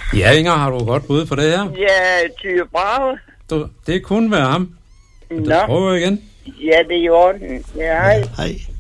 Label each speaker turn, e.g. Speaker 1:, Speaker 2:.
Speaker 1: Ja, Inger, har du godt bud på det her?
Speaker 2: Ja, Tyre Brave.
Speaker 1: Det kunne være ham. Du prøver igen.
Speaker 2: Ja, det er i orden. Ja, hej.
Speaker 3: Hej.